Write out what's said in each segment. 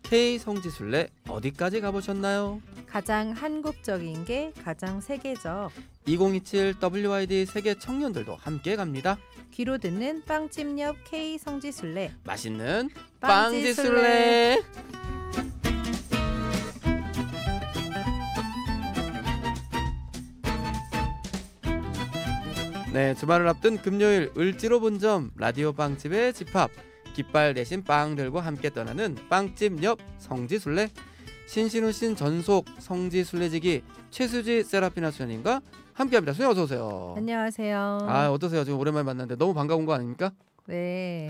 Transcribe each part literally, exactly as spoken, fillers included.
K 성지순례 어디까지 가보셨나요? 가장 한국적인 게 가장 세계적. 이천이십칠 더블유아이디 세계 청년들도 함께 갑니다. 귀로 듣는 빵집 옆 K 성지순례. 맛있는 빵지순례. 빵지순례. 네, 주말을 앞둔 금요일 을지로 본점 라디오 빵집의 집합. 깃발 대신 빵 들고 함께 떠나는 빵집 옆 성지순례. 신신우신 전속 성지순례지기 최수지 세라피나 수녀님과 함께합니다. 수녀 어서 오세요. 안녕하세요. 아 어떠세요? 지금 오랜만에 만났는데 너무 반가운 거 아닙니까? 네.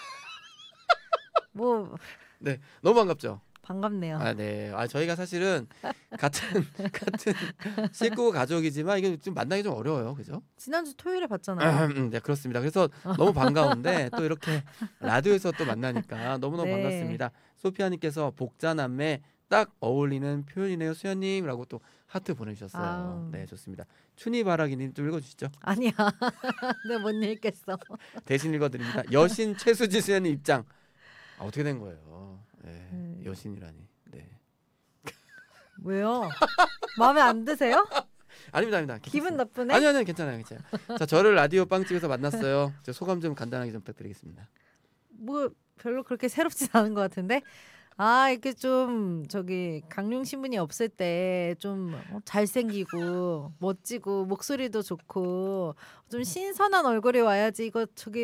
뭐 네, 너무 반갑죠. 반갑네요. 아 네, 아 저희가 사실은 같은 같은 식구 가족이지만 이게 좀 만나기 좀 어려워요, 그죠? 지난주 토요일에 봤잖아요. 네, 그렇습니다. 그래서 너무 반가운데 또 이렇게 라디오에서 또 만나니까 너무너무 네. 반갑습니다. 소피아님께서 복자남매 딱 어울리는 표현이네요, 수연님이라고 또 하트 보내주셨어요. 아우. 네, 좋습니다. 춘희바라기님 좀 읽어주시죠. 아니야. 내가 못 읽겠어. 대신 읽어드립니다. 여신 최수지 수연님 입장. 아, 어떻게 된 거예요? 네, 음. 여신이라니. 네. 왜요? 마음에 안 드세요? 아닙니다, 아닙니다. 기분 괜찮습니다. 나쁘네? 아니 아니 괜찮아요, 괜찮아요. 자, 저를 라디오 빵집에서 만났어요. 제 소감 좀 간단하게 좀 부탁드리겠습니다. 뭐 별로 그렇게 새롭진 않은 것 같은데. 아 이렇게 좀 저기 강릉 신분이 없을 때 좀 잘생기고 멋지고 목소리도 좋고 좀 신선한 얼굴이 와야지. 이거 저기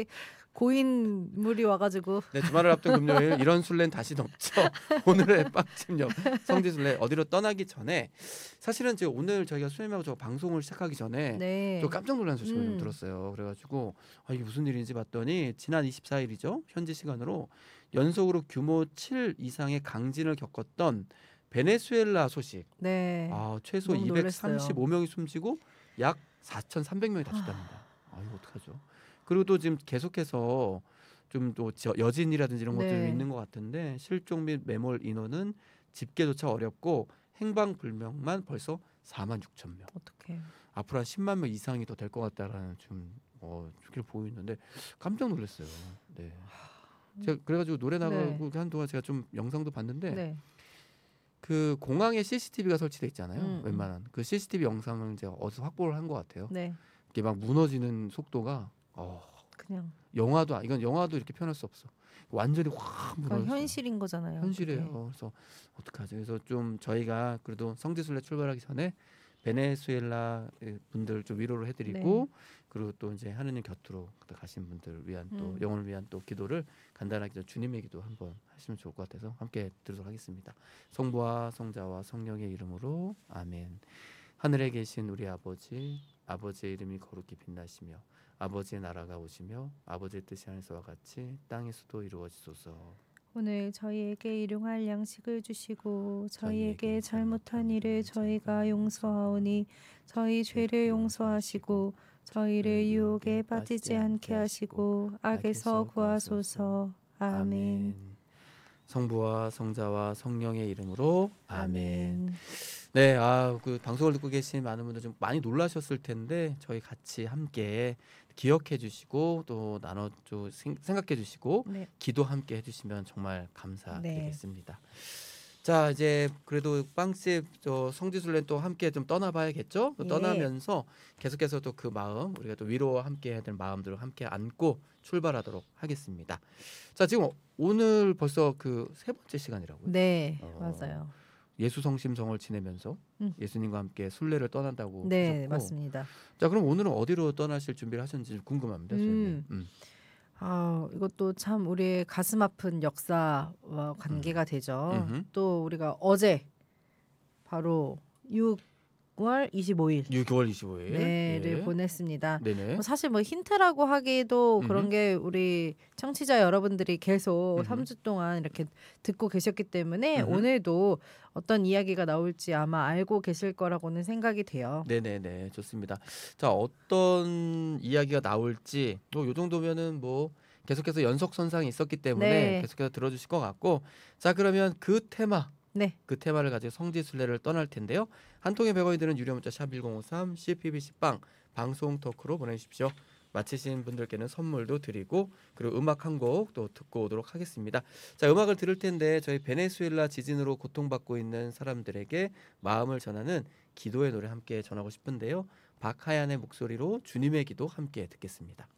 고인물이 와가지고. 네, 주말을 앞둔 금요일 이런 술래는 다시 넘죠. 오늘의 빵집 옆 성지순례 어디로 떠나기 전에 사실은 지금 오늘 저희가 수님하고 저 방송을 시작하기 전에 네. 좀 깜짝 놀란 소식을 좀 음. 들었어요. 그래가지고 아, 이게 무슨 일인지 봤더니 지난 이십사일이죠. 현지 시간으로 연속으로 규모 칠 이상의 강진을 겪었던 베네수엘라 소식. 네. 아, 최소 너무 이백삼십오 명이 숨지고 약 사천삼백 명이 다쳤답니다. 아, 이거 어떡하죠? 그리고 또 지금 계속해서 좀 또 여진이라든지 이런 것들이 네. 있는 것 같은데 실종 및 매몰 인원은 집계조차 어렵고 행방불명만 벌써 사만 육천 명. 어떡해. 앞으로 한 십만 명 이상이 더 될 것 같다라는 좀 어, 주기를 보이는데 깜짝 놀랐어요. 네. 제가 그래가지고 노래 나가고 네. 한 동안 제가 좀 영상도 봤는데 네. 그 공항에 씨씨티비가 설치돼 있잖아요. 음, 음. 웬만한 그 씨씨티비 영상을 이제 어디서 확보를 한 것 같아요. 네. 이게 막 무너지는 속도가 어, 그냥 영화도 아- 이건 영화도 이렇게 표현할 수 없어. 완전히 확 그건 무너졌어요. 현실인 거잖아요. 현실이에요. 그게. 그래서 어떡하지? 그래서 좀 저희가 그래도 성지순례 출발하기 전에 베네수엘라 분들 좀 위로를 해드리고 그리고 또 이제 하느님 곁으로 가신 분들 위한 또 음. 영혼을 위한 또 기도를 간단하게 좀 주님의 기도 한번 하시면 좋을 것 같아서 함께 드리도록 하겠습니다. 성부와 성자와 성령의 이름으로 아멘. 하늘에 계신 우리 아버지, 아버지의 이름이 거룩히 빛나시며 아버지의 나라가 오시며 아버지의 뜻이 하늘에서와 같이 땅에서도 이루어지소서. 오늘 저희에게 일용할 양식을 주시고 저희에게 저희에게 잘못한 일을 저희가 용서하오니 저희 죄를 용서하시고 저희를 유혹에 빠지지 않게 하시고 악에서 구하소서. 아멘. 성부와 성자와 성령의 이름으로 아멘. 아멘. 네, 아, 그 방송을 듣고 계신 많은 분들 좀 많이 놀라셨을 텐데 저희 같이 함께 기억해 주시고 또 나눠 좀 생각해 주시고 네. 기도 함께 해주시면 정말 감사드리겠습니다. 자, 이제 그래도 빵집 저 성지순례 또 함께 좀 떠나봐야겠죠. 또 예. 떠나면서 계속해서 또 그 마음 우리가 또 위로와 함께 해야 될 마음들을 함께 안고 출발하도록 하겠습니다. 자, 지금 오늘 벌써 그 세 번째 시간이라고요. 네, 어, 맞아요. 예수성심성을 지내면서 음. 예수님과 함께 순례를 떠난다고 네, 하셨고. 맞습니다. 자, 그럼 오늘은 어디로 떠나실 준비를 하셨는지 궁금합니다. 음. 선생님. 음. 아, 이것도 참 우리의 가슴 아픈 역사와 관계가 되죠. 음흠. 또 우리가 어제 바로 유월 이십오일 유월 이십오일 네를 예. 보냈습니다. 네네. 뭐 사실 뭐 힌트라고 하기도 음흠. 그런 게 우리 청취자 여러분들이 계속 음흠. 삼 주 동안 이렇게 듣고 계셨기 때문에 음흠. 오늘도 어떤 이야기가 나올지 아마 알고 계실 거라고는 생각이 돼요. 네네네, 좋습니다. 자, 어떤 이야기가 나올지 뭐요 정도면은 뭐 계속해서 연속 선상이 있었기 때문에 네. 계속해서 들어주실 것 같고, 자, 그러면 그 테마 네. 그 테마를 가지고 성지순례를 떠날 텐데요. 한 통의 백 원이 드는 유료 문자 샵 일공오삼 씨피비씨 빵 방송 토크로 보내주십시오. 마치신 분들께는 선물도 드리고 그리고 음악 한 곡 또 듣고 오도록 하겠습니다. 자, 음악을 들을 텐데 저희 베네수엘라 지진으로 고통받고 있는 사람들에게 마음을 전하는 기도의 노래 함께 전하고 싶은데요. 박하얀의 목소리로 주님의 기도 함께 듣겠습니다.